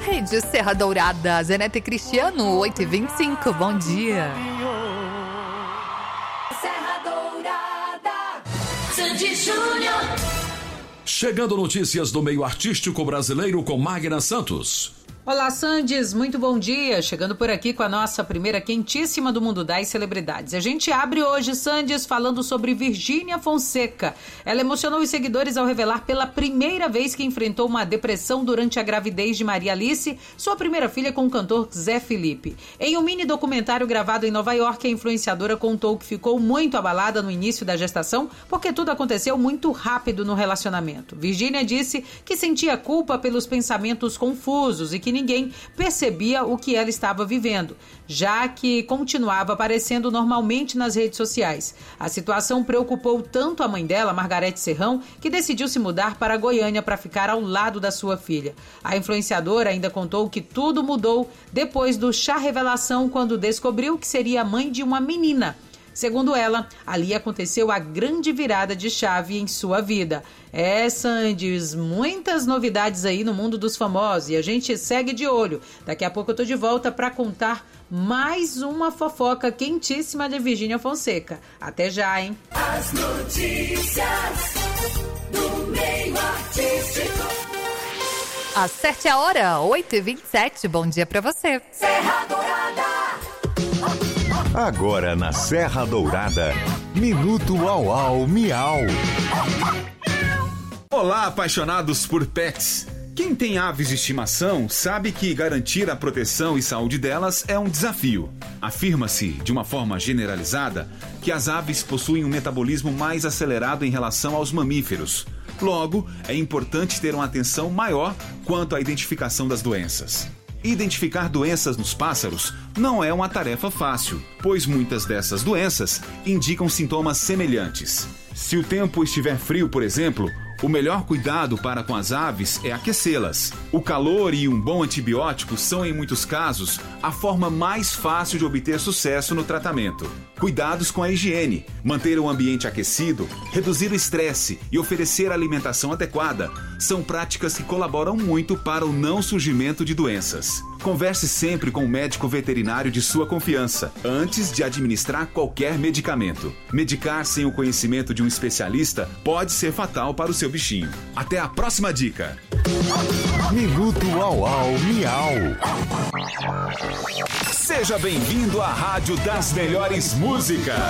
Rede Serra Dourada, Zenete Cristiano, 8h25, bom dia. Serra Dourada, Sandy Júnior. Chegando notícias do meio artístico brasileiro com Magna Santos. Olá, Sandys, muito bom dia. Chegando por aqui com a nossa primeira quentíssima do mundo das celebridades. A gente abre hoje, Sandys, falando sobre Virgínia Fonseca. Ela emocionou os seguidores ao revelar pela primeira vez que enfrentou uma depressão durante a gravidez de Maria Alice, sua primeira filha, com o cantor Zé Felipe. Em um mini documentário gravado em Nova York, a influenciadora contou que ficou muito abalada no início da gestação porque tudo aconteceu muito rápido no relacionamento. Virgínia disse que sentia culpa pelos pensamentos confusos e que ninguém percebia o que ela estava vivendo, já que continuava aparecendo normalmente nas redes sociais. A situação preocupou tanto a mãe dela, Margarete Serrão, que decidiu se mudar para Goiânia para ficar ao lado da sua filha. A influenciadora ainda contou que tudo mudou depois do chá revelação, quando descobriu que seria a mãe de uma menina. Segundo ela, ali aconteceu a grande virada de chave em sua vida. Sandys, muitas novidades aí no mundo dos famosos e a gente segue de olho. Daqui a pouco eu tô de volta para contar mais uma fofoca quentíssima de Virgínia Fonseca. Até já, hein? As notícias do meio artístico. Acerte a hora, 8h27, bom dia pra você. Serra Dourada. Agora na Serra Dourada, Minuto Au Au Miau. Olá, apaixonados por pets. Quem tem aves de estimação sabe que garantir a proteção e saúde delas é um desafio. Afirma-se, de uma forma generalizada, que as aves possuem um metabolismo mais acelerado em relação aos mamíferos. Logo, é importante ter uma atenção maior quanto à identificação das doenças. Identificar doenças nos pássaros não é uma tarefa fácil, pois muitas dessas doenças indicam sintomas semelhantes. Se o tempo estiver frio, por exemplo, o melhor cuidado para com as aves é aquecê-las. O calor e um bom antibiótico são, em muitos casos, a forma mais fácil de obter sucesso no tratamento. Cuidados com a higiene, manter o ambiente aquecido, reduzir o estresse e oferecer alimentação adequada são práticas que colaboram muito para o não surgimento de doenças. Converse sempre com o médico veterinário de sua confiança antes de administrar qualquer medicamento. Medicar sem o conhecimento de um especialista pode ser fatal para o seu bichinho. Até a próxima dica. Minuto Au Au Miau. Seja bem-vindo à Rádio das Melhores Músicas.